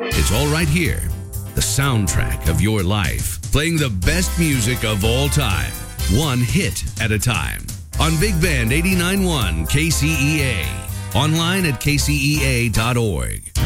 It's all right here. The soundtrack of your life, playing the best music of all time, one hit at a time. On Big Band 89.1 KCEA. Online at kcea.org.